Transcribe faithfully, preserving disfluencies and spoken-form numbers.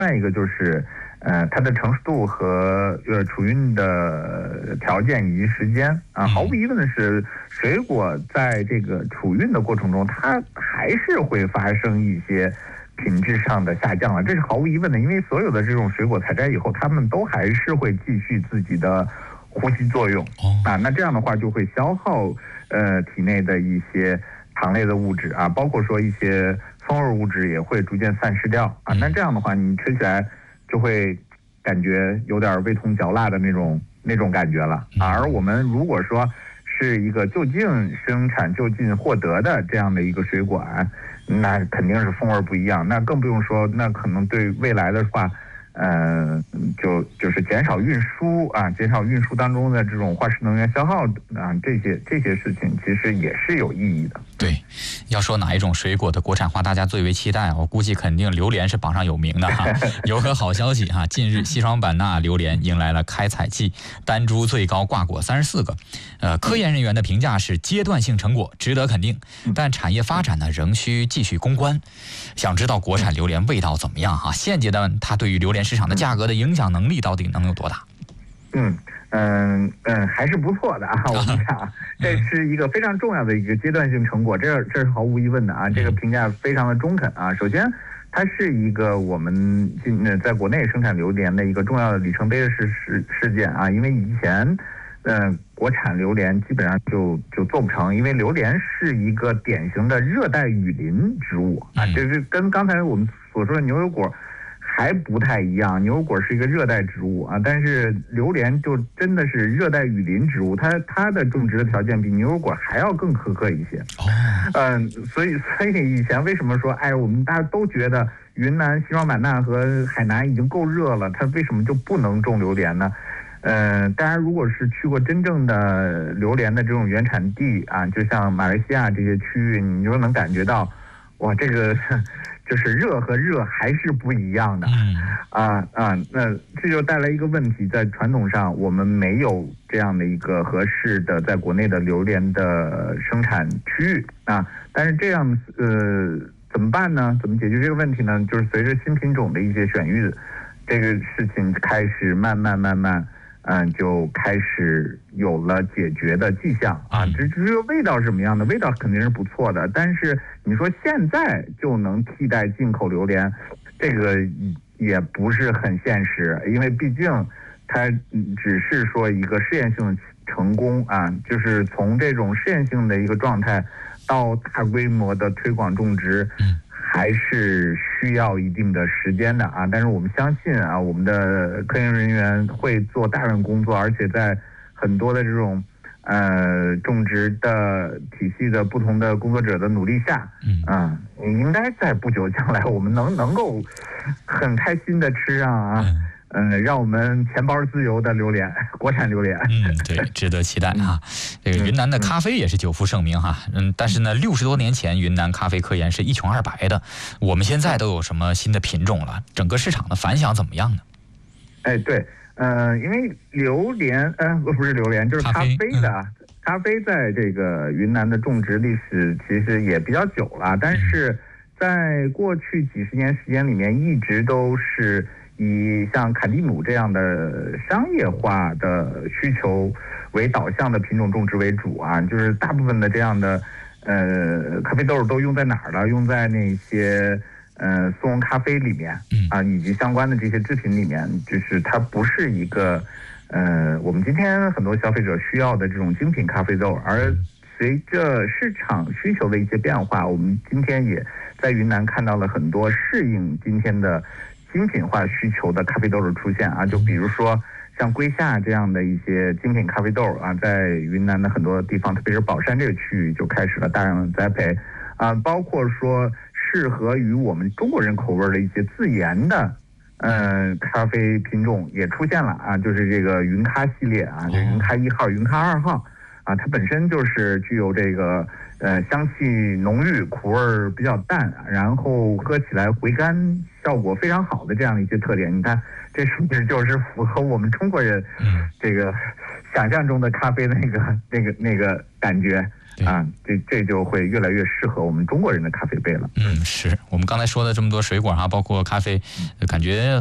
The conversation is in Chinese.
外一个就是。呃，它的成熟度和呃储运的条件以及时间啊，毫无疑问的是，水果在这个储运的过程中，它还是会发生一些品质上的下降了，这是毫无疑问的。因为所有的这种水果采摘以后，它们都还是会继续自己的呼吸作用啊，那这样的话就会消耗呃体内的一些糖类的物质啊，包括说一些风味物质也会逐渐散失掉啊，那这样的话你吃起来。就会感觉有点味同嚼蜡的那种那种感觉了，而我们如果说是一个就近生产、就近获得的这样的一个水果啊，那肯定是风味不一样。那更不用说，那可能对未来的话，呃，就就是减少运输啊，减少运输当中的这种化石能源消耗啊，这些这些事情其实也是有意义的。 对，要说哪一种水果的国产化大家最为期待，我估计肯定榴莲是榜上有名的哈。有个好消息哈，近日西双版纳榴莲迎来了开采季，单株最高挂果三十四个，呃，科研人员的评价是阶段性成果，值得肯定。但产业发展呢，仍需继续攻关。想知道国产榴莲味道怎么样哈？现阶段它对于榴莲市场的价格的影响能力到底能有多大？ 嗯嗯嗯，还是不错的啊！我们看，这是一个非常重要的一个阶段性成果，这这是毫无疑问的啊！这个评价非常的中肯啊。首先，它是一个我们今在国内生产榴莲的一个重要的里程碑的事事事件啊，因为以前，嗯、呃，国产榴莲基本上就就做不成，因为榴莲是一个典型的热带雨林植物啊，这是跟刚才我们所说的牛油果。还不太一样，牛油果是一个热带植物啊，但是榴莲就真的是热带雨林植物，它它的种植的条件比牛油果还要更苛刻一些。嗯，所以所以以前为什么说，哎，我们大家都觉得云南、西双版纳和海南已经够热了，它为什么就不能种榴莲呢？呃，大家如果是去过真正的榴莲的这种原产地啊，就像马来西亚这些区域，你就能感觉到，哇，这个。就是热和热还是不一样的，啊啊，那这就带来一个问题，在传统上我们没有这样的一个合适的在国内的榴莲的生产区域啊。但是这样呃怎么办呢？怎么解决这个问题呢？就是随着新品种的一些选育，这个事情开始慢慢慢慢。嗯，就开始有了解决的迹象啊。至至于味道是怎么样的，味道肯定是不错的。但是你说现在就能替代进口榴莲，这个也不是很现实，因为毕竟它只是说一个试验性的成功啊，就是从这种试验性的一个状态到大规模的推广种植。还是需要一定的时间的啊，但是我们相信啊，我们的科研人员会做大量工作，而且在很多的这种呃种植的体系的不同的工作者的努力下，嗯啊，应该在不久将来，我们能能够很开心的吃上啊。嗯，让我们钱包自由的榴莲，国产榴莲。 嗯，对，值得期待啊！这个云南的咖啡也是久负盛名哈，嗯，但是呢，六十多年前云南咖啡科研是一穷二白的，我们现在都有什么新的品种了？整个市场的反响怎么样呢？ 哎，对，呃，因为榴莲，呃，不是榴莲，就是咖啡的，咖啡,、嗯、咖啡在这个云南的种植历史其实也比较久了，但是在过去几十年时间里面，一直都是。以像卡蒂姆这样的商业化的需求为导向的品种种植为主啊，就是大部分的这样的呃咖啡豆都用在哪儿了？用在那些呃速溶咖啡里面啊，以及相关的这些制品里面，就是它不是一个呃我们今天很多消费者需要的这种精品咖啡豆，而随着市场需求的一些变化，我们今天也在云南看到了很多适应今天的。精品化需求的咖啡豆的出现啊，就比如说像龟夏这样的一些精品咖啡豆啊，在云南的很多地方，特别是保山这个区域就开始了大量的栽培啊，包括说适合于我们中国人口味的一些自研的嗯咖啡品种也出现了啊，就是这个云咖系列啊，就云咖一号、云咖二号啊，它本身就是具有这个。呃，香气浓郁，苦味比较淡，然后喝起来回甘效果非常好的这样的一些特点。你看，这是不是就是符合我们中国人这个想象中的咖啡的那个那个那个感觉啊，这这就会越来越适合我们中国人的咖啡杯了。 嗯，是我们刚才说的这么多水果哈，包括咖啡，感觉